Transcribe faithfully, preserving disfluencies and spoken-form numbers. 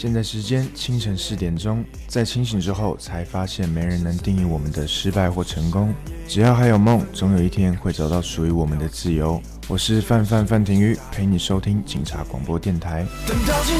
现在时间清晨四点钟，在清醒之后才发现没人能定义我们的失败或成功，只要还有梦，总有一天会找到属于我们的自由。我是范范范廷瑜，陪你收听警察广播电台。 等到清